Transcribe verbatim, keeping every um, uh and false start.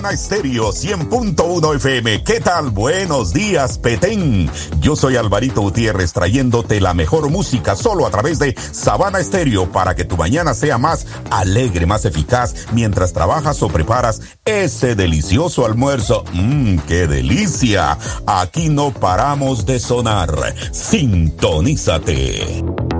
Estéreo cien punto uno F M. ¿Qué tal? Buenos días, Petén. Yo soy Alvarito Gutiérrez trayéndote la mejor música solo a través de Sabana Estéreo para que tu mañana sea más alegre, más eficaz mientras trabajas o preparas ese delicioso almuerzo. Mmm, qué delicia. Aquí no paramos de sonar. Sintonízate.